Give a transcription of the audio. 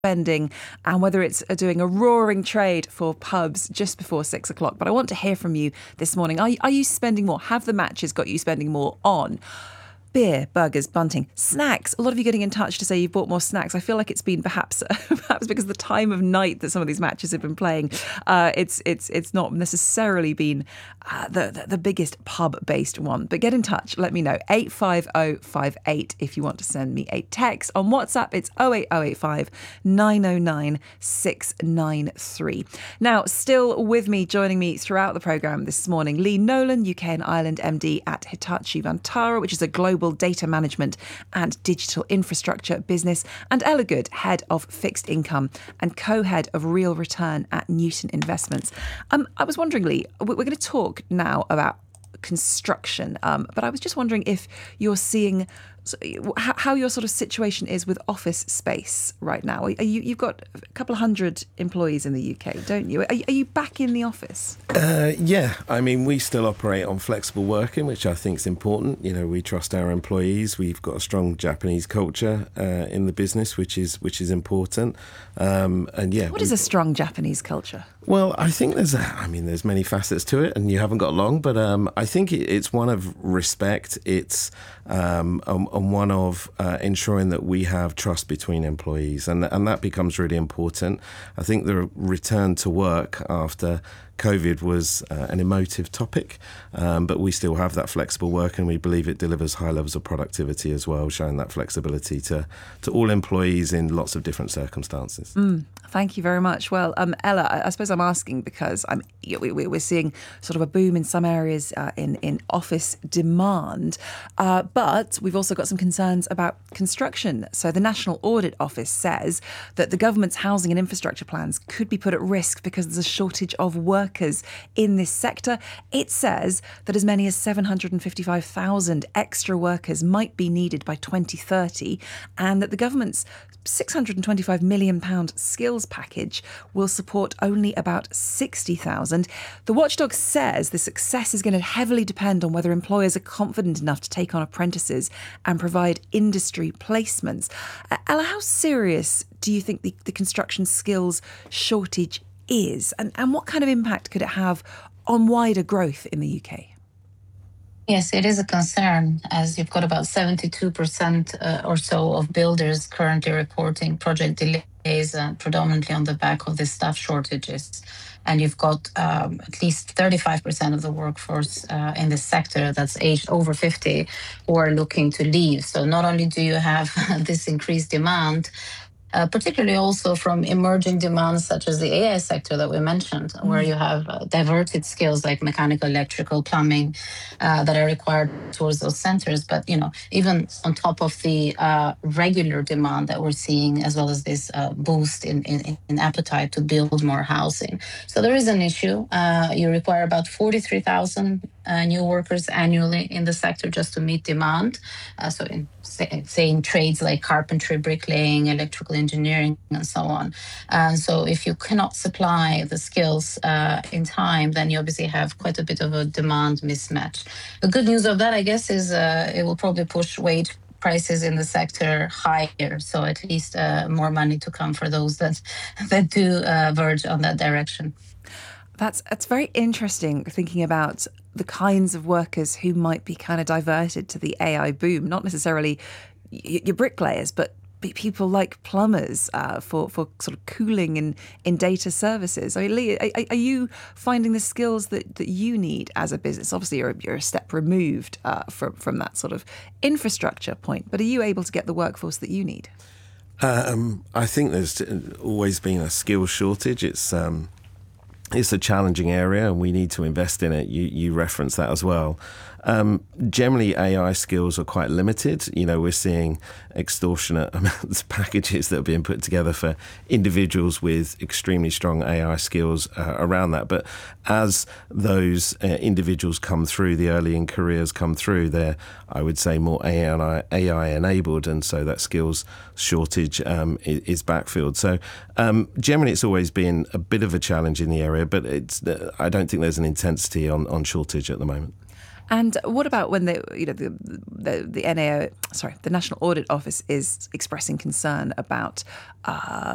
spending and whether it's doing a roaring trade for pubs just before 6 o'clock. But I want to hear from you this morning. Are you spending more? Have the matches got you spending more on beer, burgers, bunting, snacks? A lot of you getting in touch to say you've bought more snacks. I feel like it's been perhaps because of the time of night that some of these matches have been playing. It's not necessarily been the biggest pub-based one. But get in touch. Let me know. 85058 if you want to send me a text. On WhatsApp, it's 08085 909 693. Now, still with me, joining me throughout the programme this morning, Lee Nolan, UK and Ireland MD at Hitachi Vantara, which is a global data management and digital infrastructure business, and Ella Good, head of fixed income and co-head of real return at Newton Investments. I was wondering, Lee, we're going to talk now about construction, but I was just wondering if you're seeing how your sort of situation is with office space right now. You've got a couple of hundred employees in the UK, don't you? Are you back in the office? Yeah, I mean, we still operate on flexible working, which I think is important. You know, we trust our employees. We've got a strong Japanese culture in the business, which is important. And yeah, what is a strong Japanese culture? Well, I think there's many facets to it, and you haven't got long, but I think it's one of respect. It's and one of ensuring that we have trust between employees, and that becomes really important. I think the return to work after COVID was an emotive topic, but we still have that flexible work, and we believe it delivers high levels of productivity as well, showing that flexibility to all employees in lots of different circumstances. Thank you very much. Well, Ella, I suppose I'm asking because we're seeing sort of a boom in some areas in office demand, but we've also got some concerns about construction. So the National Audit Office says that the government's housing and infrastructure plans could be put at risk because there's a shortage of workers in this sector. It says that as many as 755,000 extra workers might be needed by 2030, and that the government's £625 million skills package will support only about 60,000. The watchdog says the success is going to heavily depend on whether employers are confident enough to take on apprentices and provide industry placements. Ella, how serious do you think the construction skills shortage is, and what kind of impact could it have on wider growth in the UK? Yes, it is a concern, as you've got about 72% or so of builders currently reporting project delays, predominantly on the back of the staff shortages. And you've got at least 35% of the workforce in this sector that's aged over 50 who are looking to leave. So not only do you have this increased demand, particularly also from emerging demands such as the AI sector that we mentioned, where you have diverted skills like mechanical, electrical, plumbing that are required towards those centers. But, even on top of the regular demand that we're seeing, as well as this boost in appetite to build more housing. So there is an issue. You require about 43,000 new workers annually in the sector just to meet demand. So in trades like carpentry, bricklaying, electrical engineering, and so on. And so if you cannot supply the skills in time, then you obviously have quite a bit of a demand mismatch. The good news of that, I guess, is it will probably push wage prices in the sector higher. So at least more money to come for those that do verge on that direction. That's very interesting, thinking about the kinds of workers who might be kind of diverted to the AI boom, not necessarily your bricklayers, but people like plumbers for sort of cooling in data services. I mean, Lee, are you finding the skills that you need as a business? Obviously, you're a step removed from that sort of infrastructure point, but are you able to get the workforce that you need? I think there's always been a skills shortage. It's a challenging area, and we need to invest in it. You referenced that as well. Generally, AI skills are quite limited. We're seeing extortionate amounts of packages that are being put together for individuals with extremely strong AI skills around that. But as those individuals come through, the early in careers come through, they're, I would say, more AI enabled, and so that skills shortage is backfilled. So generally, it's always been a bit of a challenge in the area, but I don't think there's an intensity on shortage at the moment. And what about when the National Audit Office is expressing concern about